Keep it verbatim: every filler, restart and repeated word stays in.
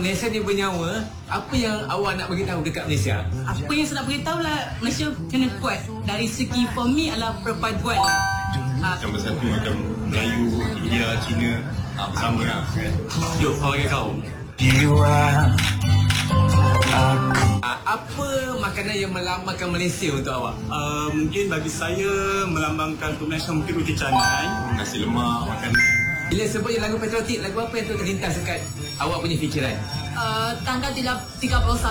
Malaysia ni bernyawa, apa yang awak nak beritahu dekat Malaysia? Apa yang saya nak beritahu lah, Malaysia kena kuat. Dari segi for me adalah perpaduan. Macam bersatu macam Melayu, India, Cina bersama lah kan. Yuk, orang kau. Uh, apa makanan yang melambangkan Malaysia untuk awak? Uh, mungkin bagi saya melambangkan untuk Malaysia mungkin roti canai, nasi lemak, makan. Bila sebut yang lagu patriotik, lagu apa yang tu terlintas dekat awak punya fikiran? Uh, tanggal tiga puluh satu